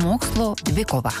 Mokslo dvikova.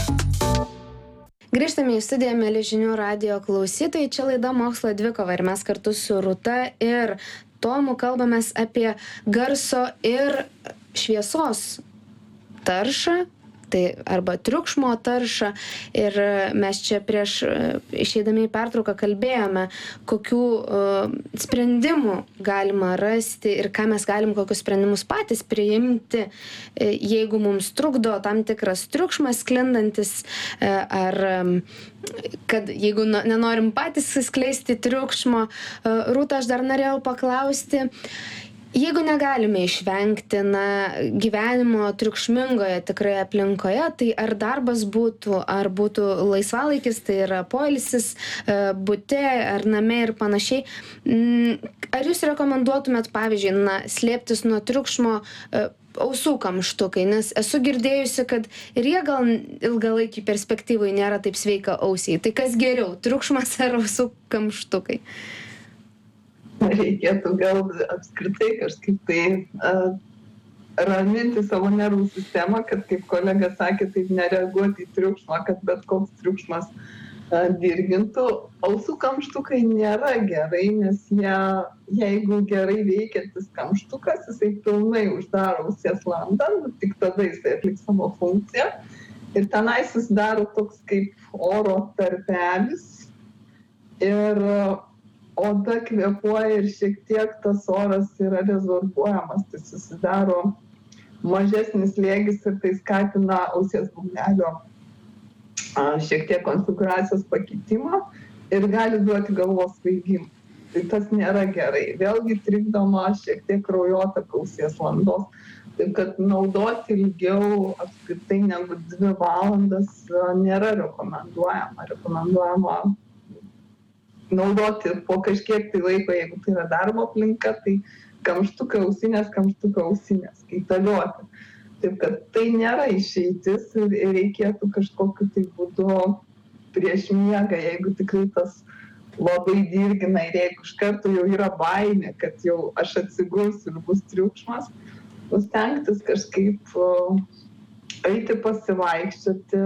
Grįžtame į studiją, mėly žinių radijo klausytojai. Čia laida Mokslo dvikova ir mes kartu su Rūta ir Tomu kalbamės apie garso ir šviesos taršą, tai arba triukšmo taršą. Ir mes čia prieš išeidami į pertrauką kalbėjome, kokių sprendimų galima rasti ir ką mes galim, kokius sprendimus patys priimti, jeigu mums trukdo tam tikras triukšmas sklindantis, ar kad jeigu nenorim patys skleisti triukšmo. Rūta, aš dar norėjau paklausti, jeigu negalime išvengti gyvenimo triukšmingoje tikrai aplinkoje, tai ar darbas būtų, ar būtų laisvalaikis, tai yra poilsis bute ar name ir panašiai. Ar jūs rekomenduotumėt, pavyzdžiui, slėptis nuo triukšmo ausų kamštukai, nes esu girdėjusi, kad ir jie gal ilgalaikį perspektyvai nėra taip sveika ausiai. Tai kas geriau, triukšmas ar ausų kamštukai? Reikėtų gal apskritai kažkaip tai raminti savo nervų sistemą, kad, kaip kolega sakė, taip nereaguoti į triukšmą, kad bet koks triukšmas dirgintų. Ausų kamštukai nėra gerai, nes jeigu gerai veikiantis kamštukas, jisai pilnai uždaro ausies landą, tik tada jisai atliks savo funkciją. Ir tenai susidaro toks kaip oro tarpelis. Ir oda kvėpuoja ir šiek tiek tas oras yra rezorbuojamas, tai susidaro mažesnis slėgis ir tai skatina ausies būgnelio šiek tiek konfigūracijos pakitimą ir gali duoti galvos svaigimą. Tai tas nėra gerai. Vėlgi trikdoma šiek tiek kraujotaka ausies landos. Taip kad naudoti ilgiau apskritai negu 2 valandas nėra rekomenduojama. Rekomenduojama naudoti po kažkiek tai laiko, jeigu tai yra darbo aplinka, tai kamštuką ausinės, kaitalioti. Taip kad tai nėra išeitis ir reikėtų kažkokiu tai būdu prieš miegą, jeigu tikrai tas labai dirgina ir jeigu iš karto jau yra baimė, kad jau aš atsigulsiu ir bus triukšmas, stengtis kažkaip eiti pasivaikščioti,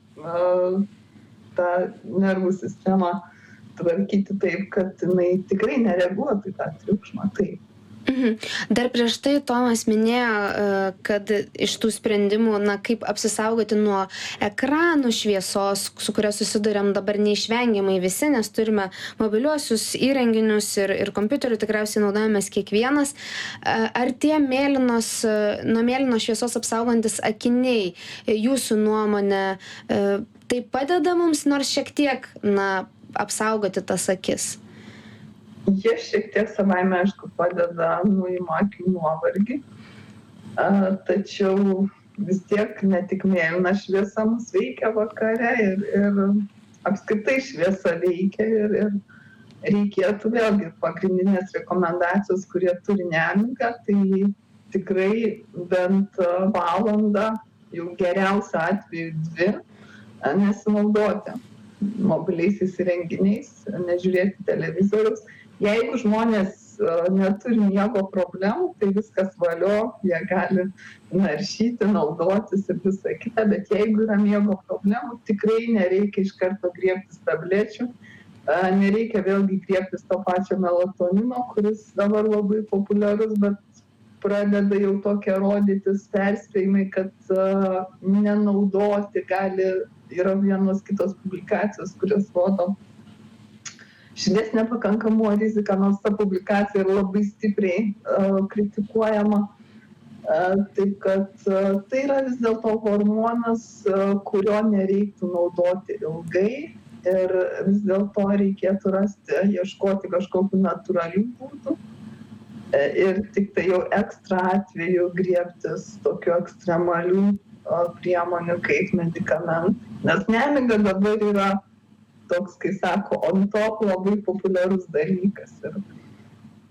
tą nervų sistemą tvarkyti taip, kad jinai tikrai nereaguotų į tą triukšmą. Taip. Dar prieš tai Tomas minėjo, kad iš tų sprendimų, kaip apsisaugoti nuo ekranų šviesos, su kuria susiduriam dabar neišvengiamai visi, nes turime mobiliuosius įrenginius ir kompiuterių tikriausiai naudojamės kiekvienas. Ar tie nuo mėlynos šviesos apsaugantis akiniai, jūsų nuomonė, tai padeda mums nors šiek tiek, apsaugoti tas akis? Jie šiek tiek savaime, aišku, padeda nuima akių nuovargį, tačiau vis tiek ne tik mėlyna šviesa mus veikia vakare ir apskritai šviesa veikia ir reikėtų vėlgi pagrindinės rekomendacijos, kurie turi nemigą, tai tikrai bent valandą, jau geriausiu atveju 2, nesinaudoti mobiliaisiais įrenginiais, nežiūrėti televizoriaus. Jeigu žmonės neturi miego problemų, tai viskas valio, jie gali naršyti, naudotis ir visą kitą, bet jeigu yra miego problemų, tikrai nereikia iš karto griebtis tablečių, nereikia vėlgi griebtis to pačio melatonino, kuris dabar labai populiarus, bet pradeda jau tokie rodytis perspėjimai, kad nenaudoti gali. Yra vienos kitos publikacijos, kurios rodo širdies nepakankamumo riziką, nors ta publikacija yra labai stipriai kritikuojama. Taip kad tai yra vis dėlto hormonas, kurio nereiktų naudoti ilgai ir vis dėlto reikėtų ieškoti kažkokių natūralių būdų ir tik tai jau ekstra atveju griebtis tokių ekstremalių priemonių kaip medikamentai. Nes nemiga dabar yra toks, kai sako, on top labai populiarus dalykas. Ir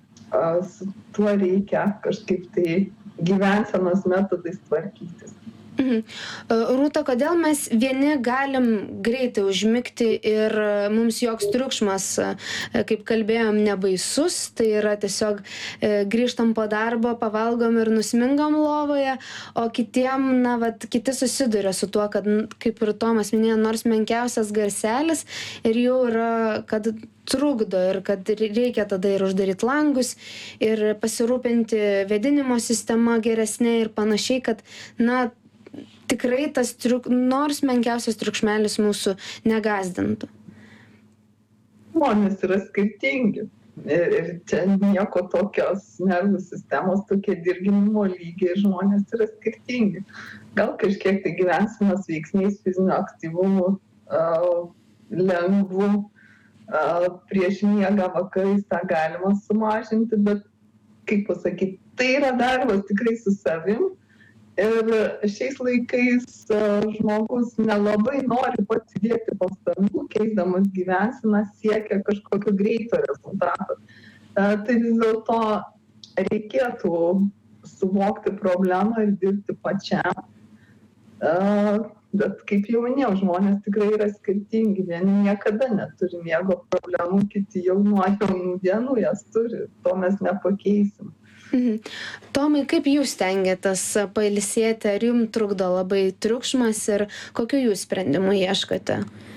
su tuo reikia kažkaip tai gyvensenos metodais tvarkytis. Rūta, kodėl mes vieni galim greitai užmigti ir mums joks triukšmas, kaip kalbėjom, nebaisus, tai yra tiesiog grįžtam po darbo, pavalgom ir nusmingam lovoje, o kiti susiduria su tuo, kad, kaip ir Tomas minėjo, nors menkiausias garselis ir jau yra, kad trukdo ir kad reikia tada ir uždaryti langus ir pasirūpinti vėdinimo sistema geresnė ir panašiai, kad, tikrai tas nors menkiausias triukšmelis mūsų negazdintų. Žmonės yra skirtingi. Ir čia nieko tokios nervų sistemos, tokie dirginimo lygiai, žmonės yra skirtingi. Gal kažkiek tai gyvensenos veiksniais, fizinio aktyvumu, lengvu, prieš miegą vakarais tą galima sumažinti, bet, kaip pasakyti, tai yra darbas tikrai su savim. Ir šiais laikais žmogus nelabai nori pats įdėti pastangų, keisdamas gyvenseną, siekia kažkokio greito rezultato. Tai vis dėlto reikėtų suvokti problemą ir dirbti pačiam. Bet kaip jau minėjau, žmonės tikrai yra skirtingi. Vieni niekada neturi miego problemų, kiti jau nuo jaunų dienų jas turi. To mes nepakeisim. Tomai, kaip jūs stengiatės pailsėti, ar jums trukdo labai triukšmas ir kokių jūs sprendimų ieškote?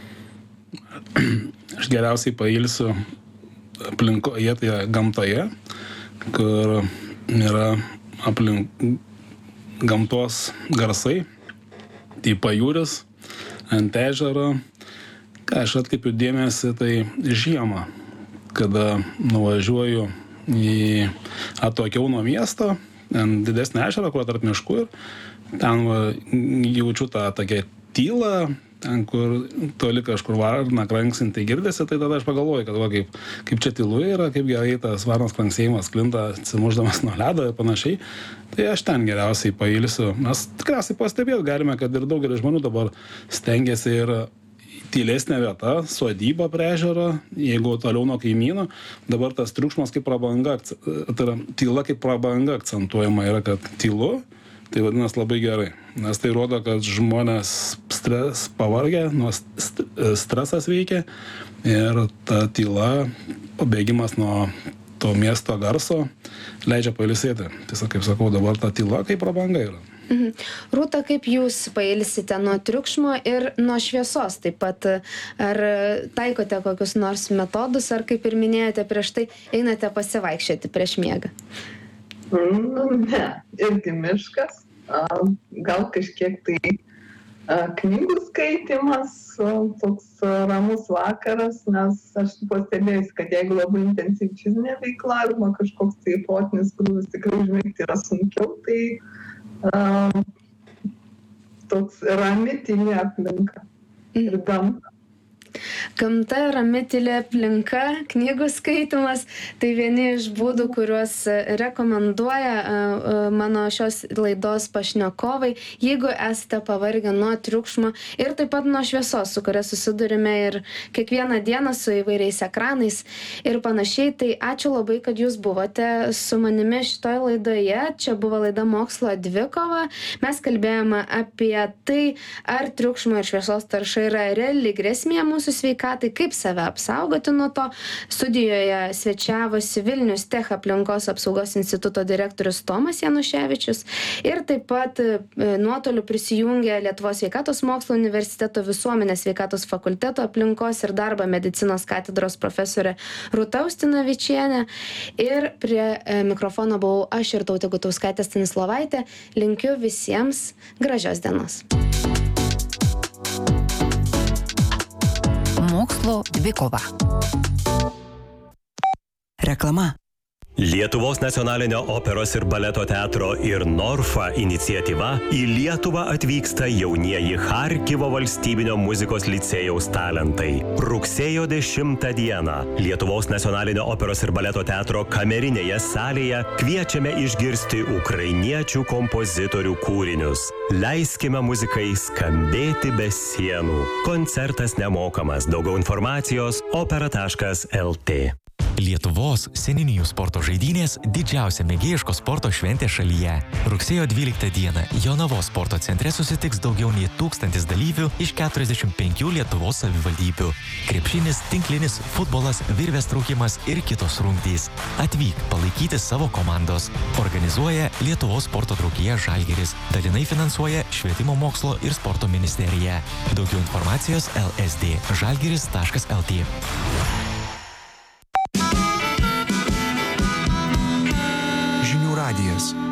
Aš geriausiai pailsiu aplinkoje, tai gamtoje, kur yra aplink gamtos garsai, tai pajūris, ant ežero. Ką aš atkreipiu dėmesį, tai žiemą, kada nuvažiuoju į atokiau nuo miesto, ant didesnį ežerą, kur tarp miškų, ir ten jaučiu tą tokią tylą, ten, kur toli kažkur varna kranksinti girdėsi, tai tada aš pagalvoju, kad kaip čia tylu yra, kaip gerai tas varnos kranksėjimas klinta, atsimušdamas nuo ledo ir panašiai. Tai aš ten geriausiai pailsiu. Mes tikriausiai pastebėti galime, kad ir daugelis žmonių dabar stengiasi ir tylesnė vieta, sodyba prie ežero, jeigu toliau nuo kaimyno. Dabar tas triukšmas kaip prabanga, tai yra tyla kaip prabanga akcentuojama yra, kad tylu, tai vadinasi labai gerai. Nes tai rodo, kad žmonės pavargę, stresas veikia ir ta tyla, pabėgimas nuo to miesto garso leidžia pailsėti. Tiesiog, kaip sakau, dabar ta tyla kaip prabanga yra. Rūta, kaip jūs pailsite nuo triukšmo ir nuo šviesos taip pat? Ar taikote kokius nors metodus, ar kaip ir minėjote prieš tai, einate pasivaikščioti prieš miegą? Ne, irgi miškas, gal kažkiek tai knygų skaitimas, toks ramus vakaras, nes aš pastebėjus, kad jeigu labai intensyvi fizinė veikla arba kažkoks tai protinis krūvis, tikrai užmigti yra sunkiau, tai toks rami tyli aplinka ir gamta. Gamta, rami tyli aplinka, knygų skaitimas, tai vieni iš būdų, kuriuos rekomenduoja mano šios laidos pašnekovai, jeigu esate pavargę nuo triukšmo ir taip pat nuo šviesos, su kuria susidurime ir kiekvieną dieną su įvairiais ekranais ir panašiai. Tai ačiū labai, kad jūs buvote su manimi šitoj laidoje. Čia buvo laida Mokslo dvikova. Mes kalbėjome apie tai, ar triukšmo ir šviesos tarša yra reali grėsmė mūsų sveikatai, kaip save apsaugoti nuo to. Studijoje svečiavosi Vilnius Tech aplinkos apsaugos instituto direktorius Tomas Januševičius ir taip pat nuotoliu prisijungė Lietuvos sveikatos mokslo universiteto visuomenės sveikatos fakulteto aplinkos ir darbo medicinos katedros profesorė Rūta Ustinavičienė. Ir prie mikrofono buvau aš ir Tautė Gutauskaitė Stanislovaitė. Linkiu visiems gražios dienos. Mokslo dvikova. Reklama. Lietuvos nacionalinio operos ir baleto teatro ir Norfa iniciatyva į Lietuvą atvyksta jaunieji Charkivo valstybinio muzikos licėjaus talentai. Rugsėjo 10 dieną Lietuvos nacionalinio operos ir baleto teatro kamerinėje salėje kviečiame išgirsti ukrainiečių kompozitorių kūrinius. Leiskime muzikai skambėti be sienų. Koncertas nemokamas. Daugiau informacijos opera.lt. Lietuvos seniūnijų sporto žaidynės – didžiausia mėgėjiško sporto šventė šalyje. Rugsėjo 12 dieną Jonavos sporto centre susitiks daugiau nei 1000 dalyvių iš 45 Lietuvos savivaldybių. Krepšinis, tinklinis, futbolas, virvės traukimas ir kitos rungtys. Atvyk palaikyti savo komandos. Organizuoja Lietuvos sporto draugija Žalgiris. Dalinai finansuoja Švietimo mokslo ir sporto ministerija. Daugiau informacijos lsd.žalgiris.lt. Žinių radijas.